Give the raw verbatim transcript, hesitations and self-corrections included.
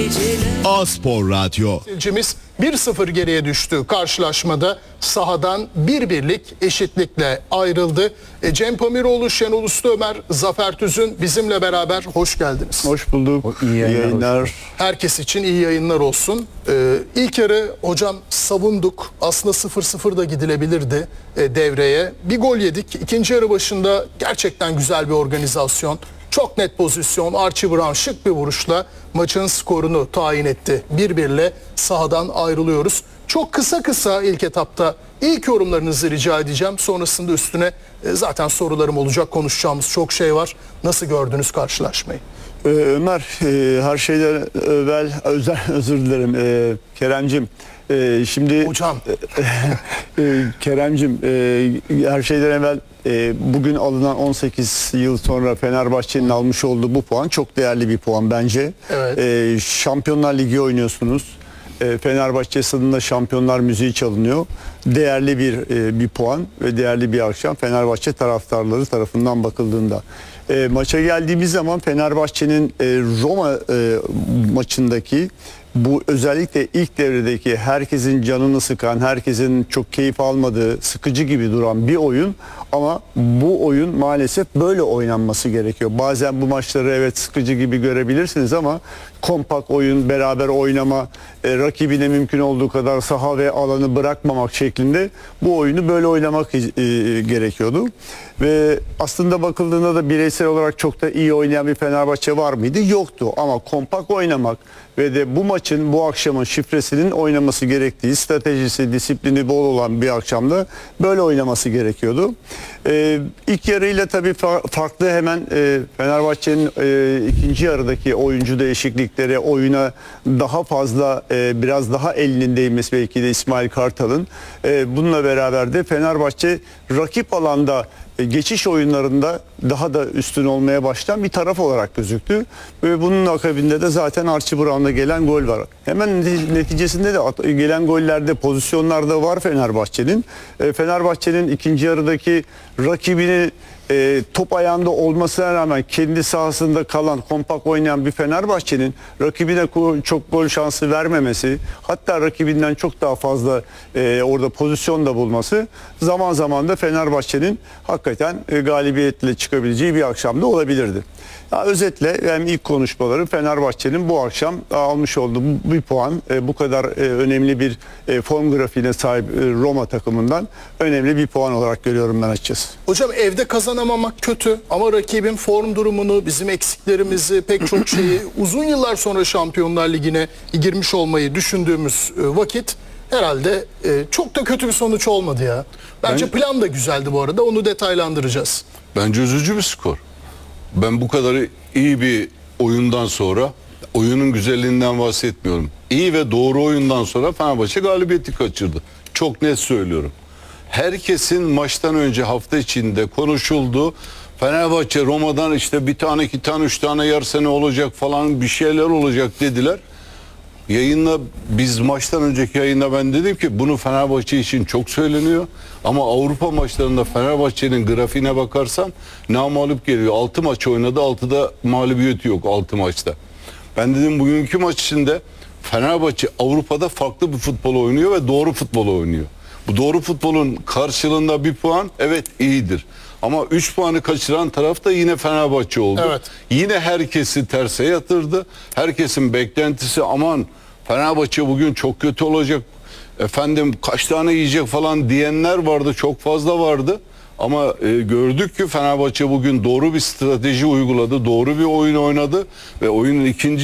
A-Spor Radyo. Temsilcimiz bir sıfır geriye düştü. Karşılaşmada sahadan bir birlik eşitlikle ayrıldı. E, Cem Pamiroğlu, Şenol Usta-Ömer, Zafer Tüzün bizimle beraber hoş geldiniz. Hoş bulduk. İyi yayınlar. yayınlar. Herkes için iyi yayınlar olsun. Ee, ilk yarı hocam savunduk. Aslında sıfır sıfır da gidilebilirdi e, devreye. Bir gol yedik. İkinci yarı başında gerçekten güzel bir organizasyon. Çok net pozisyon. Archie Brown şık bir vuruşla maçın skorunu tayin etti. bir birle sahadan ayrılıyoruz. Çok kısa kısa ilk etapta ilk yorumlarınızı rica edeceğim. Sonrasında üstüne e, zaten sorularım olacak. Konuşacağımız çok şey var. Nasıl gördünüz karşılaşmayı? Ee, Ömer, e, her şeyden evvel özel özür dilerim. Ee, Keremcim, e, şimdi Hocam. e, Keremcim, e, her şeyden evvel e, bugün alınan on sekiz yıl sonra Fenerbahçe'nin almış olduğu bu puan çok değerli bir puan bence. Evet. E, Şampiyonlar Ligi oynuyorsunuz. E, Fenerbahçe stadında Şampiyonlar müziği çalınıyor. Değerli bir e, bir puan ve değerli bir akşam Fenerbahçe taraftarları tarafından bakıldığında. E, maça geldiğimiz zaman Fenerbahçe'nin e, Roma e, maçındaki bu özellikle ilk devredeki herkesin canını sıkan, herkesin çok keyif almadığı, sıkıcı gibi duran bir oyun ama bu oyun maalesef böyle oynanması gerekiyor. Bazen bu maçları evet sıkıcı gibi görebilirsiniz ama kompak oyun, beraber oynama, e, rakibine mümkün olduğu kadar saha ve alanı bırakmamak şeklinde bu oyunu böyle oynamak e, gerekiyordu. Ve aslında bakıldığında da bireysel olarak çok da iyi oynayan bir Fenerbahçe var mıydı? Yoktu ama kompak oynamak ve de bu maçın, bu akşamın şifresinin oynaması gerektiği, stratejisi, disiplini bol olan bir akşamda böyle oynaması gerekiyordu. Ee, ilk yarıyla tabii fa farklı hemen e, Fenerbahçe'nin e, ikinci yarıdaki oyuncu değişiklikleri, oyuna daha fazla e, biraz daha elinin değmesi belki de İsmail Kartal'ın. E, bununla beraber de Fenerbahçe rakip alanda geçiş oyunlarında daha da üstün olmaya başlayan bir taraf olarak gözüktü. Ve bunun akabinde de zaten Archie Brown'da gelen gol var. Hemen neticesinde de gelen gollerde, pozisyonlarda var Fenerbahçe'nin. Fenerbahçe'nin ikinci yarıdaki rakibini E, top ayağında olmasına rağmen kendi sahasında kalan, kompak oynayan bir Fenerbahçe'nin rakibine çok gol şansı vermemesi, hatta rakibinden çok daha fazla e, orada pozisyon da bulması zaman zaman da Fenerbahçe'nin hakikaten e, galibiyetle çıkabileceği bir akşamda olabilirdi. Ya, özetle yani ilk konuşmaları Fenerbahçe'nin bu akşam almış olduğu bir puan, e, bu kadar e, önemli bir e, form grafiğine sahip e, Roma takımından önemli bir puan olarak görüyorum ben açıkçası. Hocam evde kazanamamak kötü ama rakibin form durumunu, bizim eksiklerimizi, pek çok şeyi uzun yıllar sonra Şampiyonlar Ligi'ne girmiş olmayı düşündüğümüz vakit herhalde e, çok da kötü bir sonuç olmadı ya. Bence ben, plan da güzeldi bu arada, onu detaylandıracağız. Bence üzücü bir skor. Ben bu kadar iyi bir oyundan sonra, oyunun güzelliğinden bahsetmiyorum, İyi ve doğru oyundan sonra Fenerbahçe galibiyeti kaçırdı. Çok net söylüyorum. Herkesin maçtan önce hafta içinde konuşulduğu, Fenerbahçe Roma'dan işte bir tane, iki tane, üç tane yer sene olacak falan, bir şeyler olacak dediler. Yayında, biz maçtan önceki yayında ben dedim ki bunu Fenerbahçe için çok söyleniyor. Ama Avrupa maçlarında Fenerbahçe'nin grafiğine bakarsan namağlup geliyor. altı maç oynadı, altıda mağlubiyeti yok altı maçta. Ben dedim bugünkü maç içinde Fenerbahçe Avrupa'da farklı bir futbol oynuyor ve doğru futbol oynuyor. Bu doğru futbolun karşılığında bir puan evet iyidir. Ama üç puanı kaçıran taraf da yine Fenerbahçe oldu. Evet. Yine herkesi terse yatırdı. Herkesin beklentisi aman Fenerbahçe bugün çok kötü olacak, efendim kaç tane yiyecek falan diyenler vardı, çok fazla vardı. Ama e, gördük ki Fenerbahçe bugün doğru bir strateji uyguladı, doğru bir oyun oynadı ve oyunun ikinci